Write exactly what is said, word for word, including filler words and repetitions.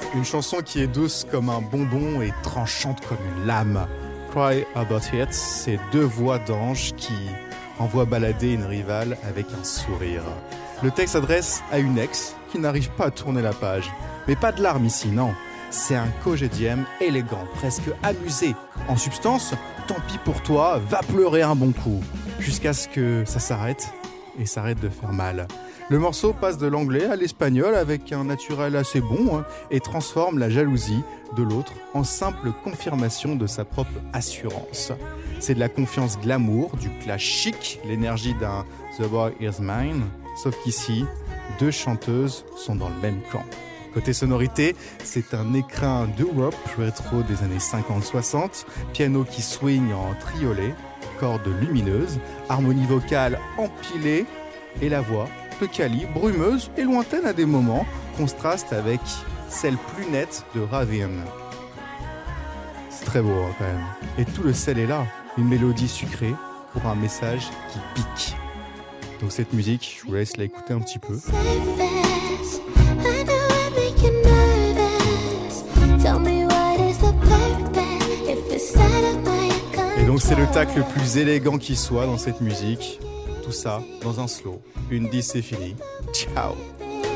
Une chanson qui est douce comme un bonbon et tranchante comme une lame. Cry About It, c'est deux voix d'ange qui envoient balader une rivale avec un sourire. Le texte s'adresse à une ex qui n'arrive pas à tourner la page. Mais pas de larmes ici, non. C'est un cogédième élégant, presque amusé. En substance, tant pis pour toi, va pleurer un bon coup. Jusqu'à ce que ça s'arrête et s'arrête de faire mal. Le morceau passe de l'anglais à l'espagnol avec un naturel assez bon hein, et transforme la jalousie de l'autre en simple confirmation de sa propre assurance. C'est de la confiance glamour, du clash chic, l'énergie d'un The Boy Is Mine, sauf qu'ici, deux chanteuses sont dans le même camp. Côté sonorité, c'est un écrin d'Europe rétro des années cinquante soixante, piano qui swing en triolet, cordes lumineuses, harmonie vocale empilée et la voix de Kali, brumeuse et lointaine à des moments, contraste avec celle plus nette de Ravian. C'est très beau hein, quand même. Et tout le sel est là, une mélodie sucrée pour un message qui pique. Donc cette musique, je vous laisse l'écouter un petit peu. Et donc c'est le tac le plus élégant qui soit dans cette musique. Tout ça dans un slow. Une dix c'est fini. Ciao.